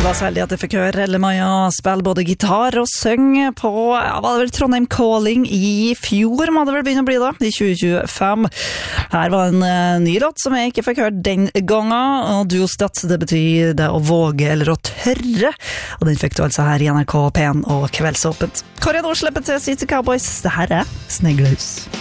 var så heldig at jeg fikk høre Elle Maja spille både gitar og søng på, var det vel Trondheim Calling i fjor, må det vel begynne å bli da, i 2025. Her var en ny låt som jeg ikke fikk høre den gangen, og duostat, det betyr det å våge eller å tørre, og den fikk du altså her i NRK P1 og Kveldsåpent. Kåre nå slipper til City Cowboys, det her er Sneglehus.